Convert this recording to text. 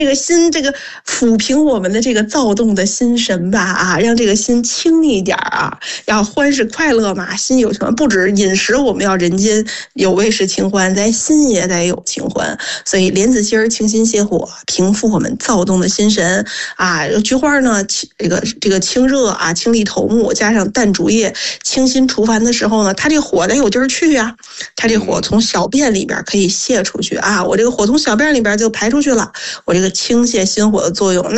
这个心，这个抚平我们的这个躁动的心神吧啊，让这个心轻一点啊，要欢是快乐嘛，心有情欢，不止饮食我们要人间有味是情欢，咱心也得有情欢。所以莲子心清心泻火，平复我们躁动的心神啊。菊花呢，这个清热啊，清利头目，加上淡竹叶，清心除烦的时候呢，它这火得有地儿去啊，它这火从小便里边可以泄出去啊，我这个火从小便里边就排出去了，我这个清泻心火的作用。